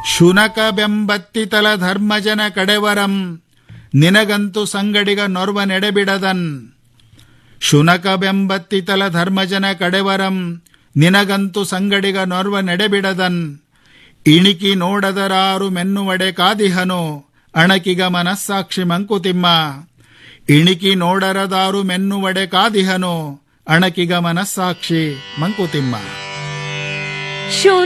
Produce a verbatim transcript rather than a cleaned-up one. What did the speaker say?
ಶುನಕ ಬೆಂಬತ್ತಿತಲ ಧರ್ಮಜನ ಕಡೆವರಂ ನಿನಗಂತು ಸಂಗಡಿಗ ನೊರ್ವ ನೆಡೆಬಿಡದನ್. ಶುನಕ ಬೆಂಬತ್ತಿತಲ ಧರ್ಮಜನ ಕಡೆವರಂ ನಿನಗಂತು ಸಂಗಡಿಗ ನೊರ್ವ ನೆಡೆಬಿಡದನ್. ಇಣಿಕಿ ನೋಡದರಾರು ಮೆನ್ನುವಡೆ ಕಾದಿಹನು ಅಣಕಿಗ ಮನಸ್ಸಾಕ್ಷಿ Mankutimma. ಇಣಿಕಿ ನೋಡರದಾರು ಮೆನ್ನುವಡೆ ಕಾದಿಹನು ಅಣಕಿಗ ಮನಸ್ಸಾಕ್ಷಿ Mankutimma.